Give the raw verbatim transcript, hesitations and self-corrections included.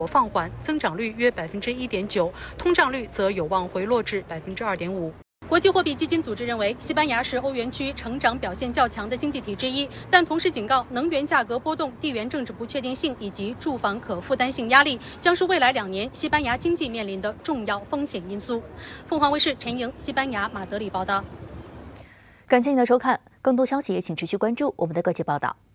放缓，增长率约百分之一点九，通胀率则有望回落至百分之二点五。国际货币基金组织认为，西班牙是欧元区成长表现较强的经济体之一，但同时警告，能源价格波动、地缘政治不确定性以及住房可负担性压力，将是未来两年西班牙经济面临的重要风险因素。凤凰卫视陈莹，西班牙马德里报道。 感谢您的收看，更多消息请持续关注我们的各界报道。